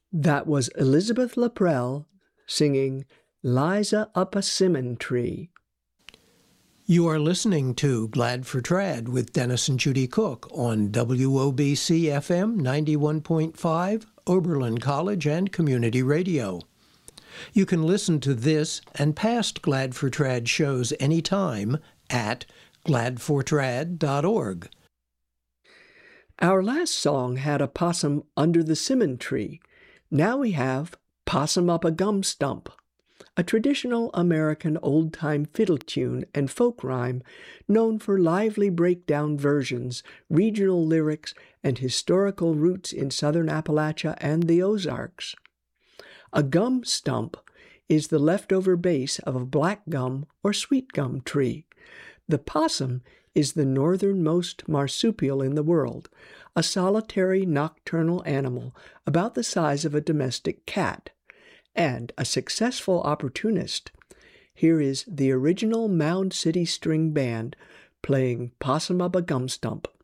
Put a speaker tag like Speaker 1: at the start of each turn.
Speaker 1: That was Elizabeth Laprelle singing Liza Up a Simmon Tree.
Speaker 2: You are listening to Glad for Trad with Dennis and Judy Cook on WOBC FM 91.5, Oberlin College and Community Radio. You can listen to this and past Glad for Trad shows anytime at gladfortrad.org.
Speaker 1: Our last song had a possum under the simmon tree. Now we have Possum Up a Gum Stump, a traditional American old-time fiddle tune and folk rhyme known for lively breakdown versions, regional lyrics, and historical roots in southern Appalachia and the Ozarks. A gum stump is the leftover base of a black gum or sweet gum tree. The possum is the northernmost marsupial in the world, a solitary nocturnal animal about the size of a domestic cat, and a successful opportunist. Here is the original Mound City String Band playing Possum Up a Gum Stump.